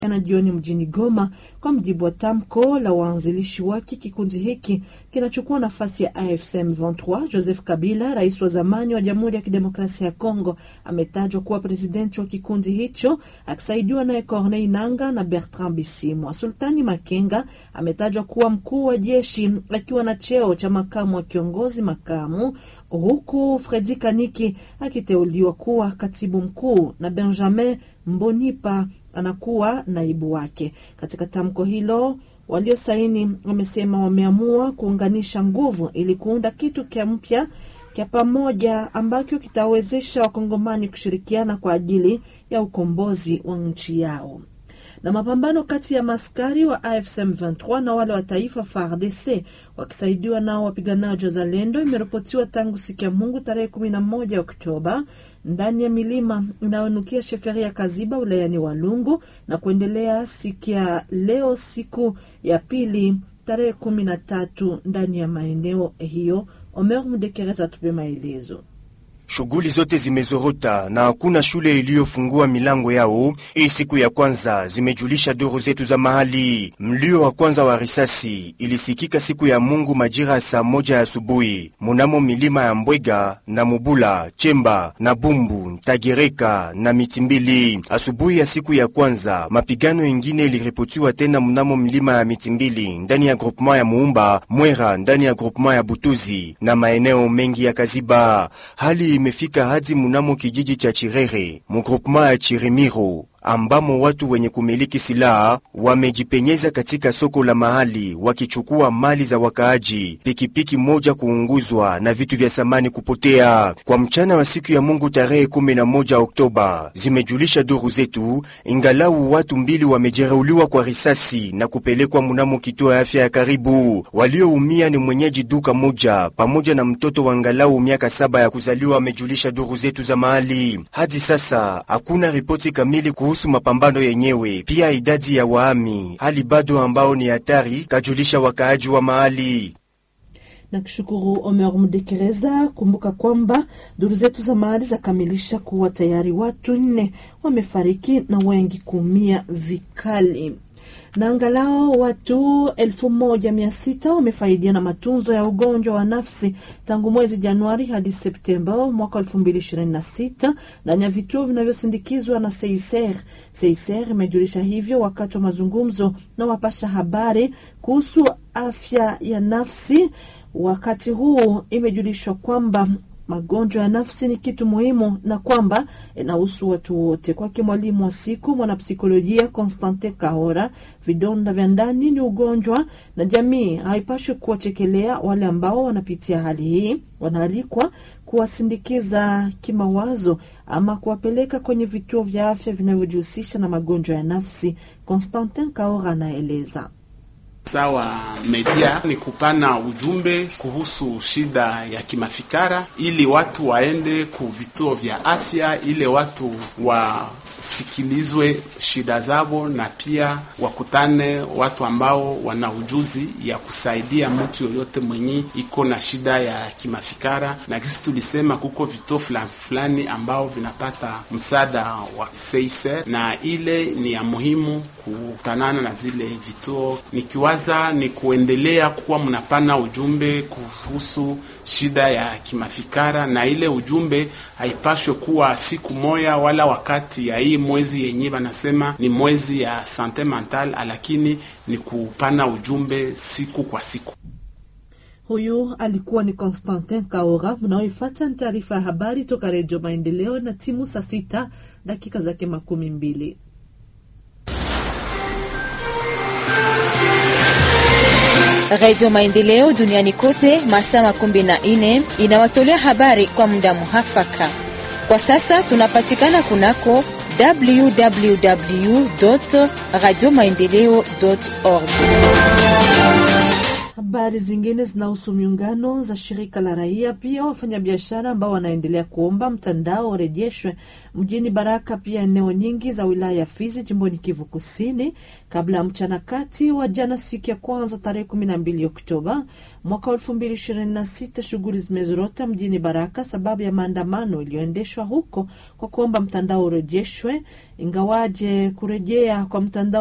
na jioni mjini Goma. Kwa mjibu wa tamko la waanzilishi wake, kikundi hiki kinachukua nafasi ya AFC M23. Joseph Kabila, rais wa zamani wa Jamhuri ya Kidemokrasia ya Kongo, ametajwa kuwa presidenti wa kikundi hicho akisaidiwa na Corneille Nangaa na Bertrand Bisimwa. Sultani Makenga ametajwa kuwa mkuu wa jeshi akiwa na cheo cha makamu wa kiongozi makamu, huku Fredi Kaniki akiteuliwa kuwa katibu mkuu na Benjamin Mbonipa anakuwa naibu wake. Katika tamko hilo, waliosaini wamesema wameamua kuunganisha nguvu ili kuunda kitu mpya kia pamoja ambacho kitawezesha wakongomani kushirikiana kwa ajili ya ukombozi wa nchi yao. Na mapambano kati ya maskari wa AFC M23 na wale wa taifa FARDC wakisaidiwa nao wapiganaji wa Zalendo imeripotiwa tangu siku ya Mungu tarehe 11 Oktoba ndani ya milima inayonukia sheferi ya Kaziba wilayani Walungu na kuendelea siku ya leo siku ya pili tarehe 13 ndani ya maeneo hiyo. Omer Mudekereza tupe maelezo. Shughuli zote zimezorota na hakuna shule iliyofungua milango yao. Hii siku ya kwanza, zimejulisha duru zetu za mahali. Mlio wa kwanza wa risasi ilisikika siku ya Mungu majira ya saa 1 asubuhi munamo milima ya Mbwega na Mubula, Chemba na Bumbu, Tagereka na Mitimbili. Asubuhi ya siku ya kwanza, mapigano ingine iliripotiwa tena munamo milima ya Mitimbili ndani ya groupement ya Muumba, Mwera ndani ya groupement ya Butuzi na maeneo mengi ya Kaziba. Hali imefika hadi munamo kijiji cha Chirere, mugroupement ya Chirimiro, ambamo watu wenye kumiliki silaha wamejipenyeza katika soko la mahali wakichukua mali za wakaaji, pikipiki moja kuunguzwa na vitu vya samani kupotea. Kwa mchana wa siku ya Mungu tarehe 11 Oktoba, zimejulisha duru zetu, ingalau watu 2 wamejeruhiwa kwa risasi na kupelekwa munamo kituo ya afya ya karibu. Walioumia ni mwenyeji duka moja pamoja na mtoto wa angalau miaka 7 ya kuzaliwa, wamejulisha duru zetu za mahali. Hadi sasa hakuna ripoti kamili kuhusu mapambano yenyewe, pia idadi ya waami hali bado ambao ni hatari, kajulisha wakaaji wa mahali. Na kushukuru Omer Mudekereza. Kumbuka kwamba duru zetu za mahali za kamilisha kuwa tayari watu 4 wamefariki na wengi kuumia vikali. Na angalau watu 1600 wamefaidia na matunzo ya ugonjwa wa nafsi tangu mwezi Januari hadi Septemba mwaka 2026 ndani ya vituo vinavyosindikizwa na CICR. CICR imejulisha hivyo wakati wa mazungumzo na wapasha habari kuhusu afya ya nafsi. Wakati huu imejulishwa kwamba magonjwa ya nafsi ni kitu muhimu na kwamba inahusu watu wote. Kwake mwalimu wa siku mwanapsikolojia Constantin Kahora, vidonda vya ndani ni ugonjwa na jamii haipaswi kuwachekelea wale ambao wanapitia hali hii. Wanaalikwa kuwasindikiza kimawazo ama kuwapeleka kwenye vituo vya afya vinavyojihusisha na magonjwa ya nafsi. Constantin Kahora anaeleza. Sawa, media ni kupana ujumbe kuhusu shida ya kimafikara ili watu waende ku vituo vya afya, ili watu wasikilizwe shida zao na pia wakutane watu ambao wana ujuzi ya kusaidia mtu yoyote mwenye iko na shida ya kimafikara. Na kisi tulisema kuko vituo fulani ambao vinapata msaada wa CICR, na ile ni ya muhimu kutanana na zile vituo. Nikiwaza ni kuendelea kuwa mnapana ujumbe kuhusu shida ya kimafikara, na ile ujumbe haipashwe kuwa siku moja wala wakati ya hii mwezi yenye banasema ni mwezi ya sante mental, lakini ni kupana ujumbe siku kwa siku. Huyu alikuwa ni Constantin Kahora. Mnaoifuata ni taarifa ya habari toka Radio Maendeleo na timu saa 6 dakika zake 12. Radio Maendeleo duniani kote masaa 24 inawatolea habari kwa muda muhafaka. Kwa sasa tunapatikana kunako www.radiomaendeleo.org. Habari zingine zinahusu miungano za shirika la raia, pia wafanyabiashara ambao wanaendelea kuomba mtandao urejeshwe mjini Baraka, pia eneo nyingi za wilaya ya Fizi jimboni Kivu Kusini kabla ya mchana kati wa jana, siku ya kwanza tarehe 12 Oktoba mwaka 2026. Shughuli zimezorota mjini Baraka sababu ya maandamano iliyoendeshwa huko kwa kuomba mtandao urejeshwe, ingawaje kurejea kwa mtandao